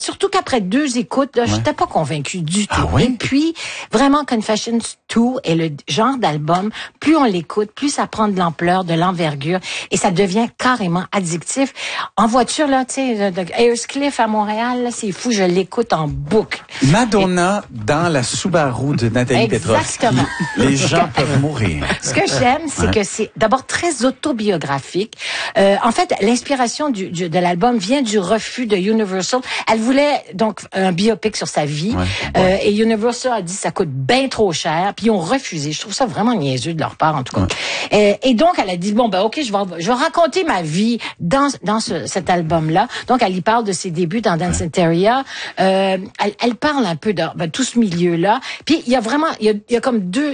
Surtout qu'après 2 écoutes, là, j'étais pas convaincue du tout. Oui? Et puis, vraiment, Confessions 2 est le genre d'album, plus on l'écoute, plus ça prend de l'ampleur, de l'envergure, et ça devient carrément addictif. En voiture, là, tu sais, de Ayer's-Cliff à Montréal, là, c'est fou, je l'écoute en boucle. Madonna dans la Subaru de Nathalie Petrovski. Exactement. Les gens peuvent mourir. Ce que j'aime, c'est que c'est d'abord très autobiographique. En fait, l'inspiration de l'album vient du refus de Universal. Elle voulait donc un biopic sur sa vie, et Universal a dit ça coûte bien trop cher, puis ils ont refusé. Je trouve ça vraiment niaiseux de leur part, en tout cas. Et donc elle a dit bon ben ok, je vais raconter ma vie dans cet album-là. Donc elle y parle de ses débuts dans Dance Interior. Elle parle un peu de tout ce milieu-là. Puis il y a vraiment il y a comme deux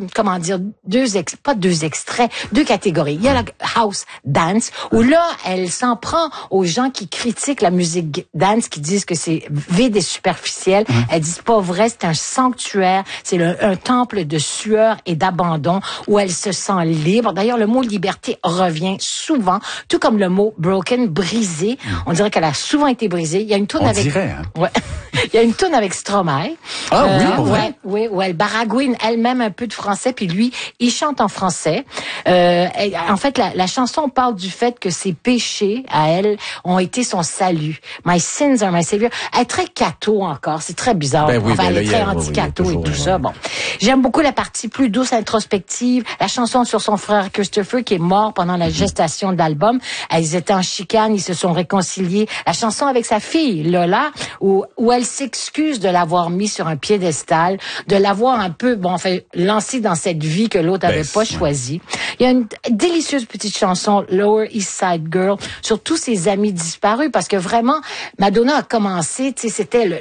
extraits, 2 catégories. Il y a la house dance où là elle s'en prend aux gens qui critiquent la musique dance, qui disent que c'est vide et superficiel. Elle dit c'est pas vrai, c'est un sanctuaire, c'est un temple de sueur et d'abandon où elle se sent libre. D'ailleurs le mot liberté revient souvent, tout comme le mot broken, brisé. On dirait qu'elle a souvent été brisée. Il y a une tourne avec Ouais. Il y a une tourne avec Stromae. Oui, où elle baragouine elle-même un peu de français, puis lui, il chante en français. En fait, la chanson parle du fait que ses péchés, à elle, ont été son salut. My sins are my savior. Elle est très catho encore, c'est très bizarre. Elle est très anti-catho et tout ça. Bon, j'aime beaucoup la partie plus douce, introspective. La chanson sur son frère Christopher, qui est mort pendant la gestation de l'album. Ils étaient en chicane, ils se sont réconciliés. La chanson avec sa fille, Lola, où elle s'excuse de l'avoir mis sur un piédestal, de l'avoir un peu, lancé dans cette vie que l'autre avait pas choisie. Il y a une délicieuse petite chanson, Lower East Side Girl, sur tous ses amis disparus, parce que vraiment, Madonna a commencé, tu sais, c'était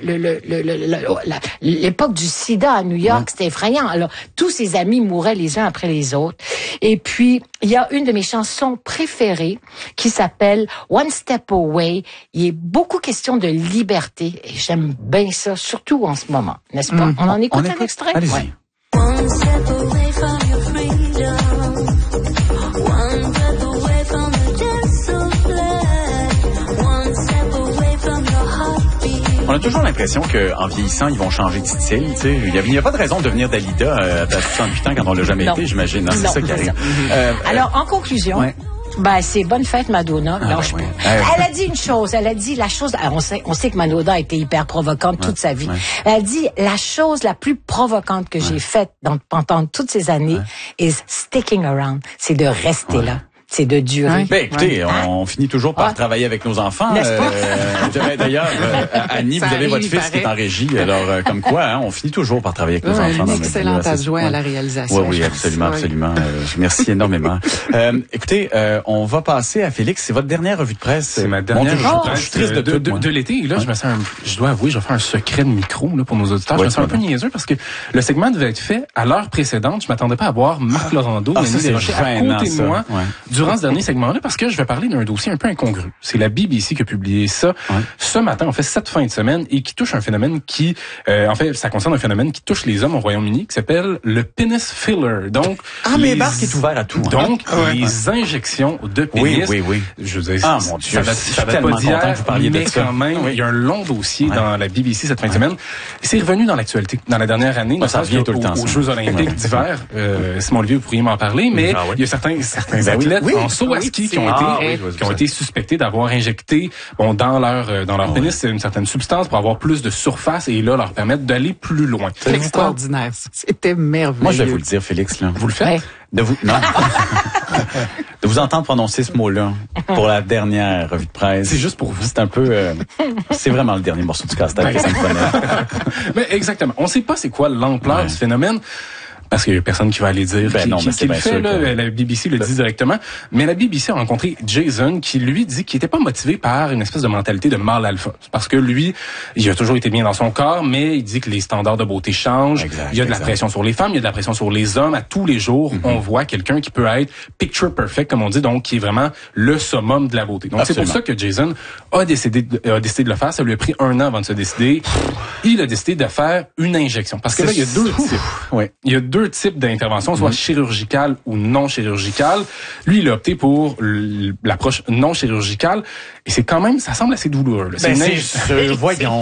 l'époque du sida à New York, c'était effrayant. Alors, tous ses amis mouraient les uns après les autres. Et puis, il y a une de mes chansons préférées qui s'appelle One Step Away. Il est beaucoup question de liberté, et j'aime bien ça, surtout en ce moment, n'est-ce pas? On en écoute un extrait? Allez-y. Ouais. One step away from your freedom. One breath away from the gentle blood. One step away from your heartbeat. On a toujours l'impression qu'en vieillissant, ils vont changer de style. Tu sais, il n'y a pas de raison de devenir Dalida à 68 ans quand on l'a jamais été, j'imagine. C'est ça qui arrive. Alors, en conclusion, c'est bonne fête, Madonna. Elle a dit une chose. Elle a dit la chose. Alors on sait que Madonna a été hyper provocante toute sa vie. Elle a dit la chose la plus provocante que j'ai faite pendant toutes ces années is sticking around. C'est de rester là. C'est de durer. Écoutez, on finit toujours par travailler avec nos enfants. D'ailleurs, Annie, vous avez votre fils qui est en régie. Alors, comme quoi, on finit toujours par travailler avec nos enfants. Une excellente adjointe à la réalisation. Oui, absolument. Merci énormément. Écoutez, on va passer à Félix. C'est votre dernière revue de presse. C'est ma dernière revue de presse. Je suis triste de l'été. Et là, je dois avouer, je vais faire un secret de micro là, pour nos auditeurs. Je me sens un peu niaiseux parce que le segment devait être fait à l'heure précédente. Je m'attendais pas à voir Marc Laurando, Mélanie Desrochers à côté de moi. Durant ce dernier segment-là, parce que je vais parler d'un dossier un peu incongru. C'est la BBC qui a publié ça ce matin, en fait, cette fin de semaine, et qui touche un phénomène qui, ça concerne un phénomène qui touche les hommes au Royaume-Uni, qui s'appelle le penis filler. Donc, mais Marc est ouvert à tout. Donc, les injections de pénis. Oui. Je veux dire, mon Dieu, ça date pas d'hier, mais quand même, il y a un long dossier dans la BBC cette fin de semaine. C'est revenu dans l'actualité, dans la dernière année, ça revient tout le temps, aux Jeux olympiques d'hiver. Simon Olivier, vous pourriez m'en parler, mais il y a certains athlètes en saut à ski qui ont été suspectés d'avoir injecté dans leur pénis une certaine substance pour avoir plus de surface et là leur permettre d'aller plus loin. C'est extraordinaire. C'était merveilleux. Moi, je vais vous le dire, Félix. Là. Vous le faites? De vous entendre prononcer ce mot-là pour la dernière revue de presse. C'est juste pour vous. C'est un peu... c'est vraiment le dernier morceau du casse-tête que ça me prenait. Mais exactement. On ne sait pas c'est quoi l'ampleur du phénomène. Parce qu'il y a personne qui va aller dire qui le fait, là. La BBC le dit directement. Mais la BBC a rencontré Jason qui, lui, dit qu'il était pas motivé par une espèce de mentalité de mâle alpha. Parce que lui, il a toujours été bien dans son corps, mais il dit que les standards de beauté changent. Il y a de la pression sur les femmes, il y a de la pression sur les hommes. À tous les jours, on voit quelqu'un qui peut être picture perfect, comme on dit, donc qui est vraiment le summum de la beauté. Donc c'est pour ça que Jason a décidé de le faire. Ça lui a pris 1 an avant de se décider. Il a décidé de faire une injection. Parce que là, il y a deux deux types d'interventions, soit chirurgicale ou non chirurgicale. Lui, il a opté pour l'approche non chirurgicale. Et c'est quand même, ça semble assez douloureux. Là. Voyons.